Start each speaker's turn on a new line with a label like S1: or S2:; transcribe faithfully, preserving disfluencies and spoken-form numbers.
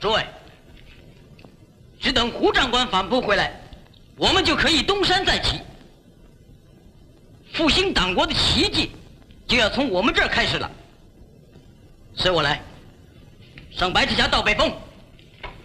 S1: 诸位，只等胡长官反扑回来，我们就可以东山再起。复兴党国的奇迹，就要从我们这儿开始了。随我来，上白铁峡到北峰。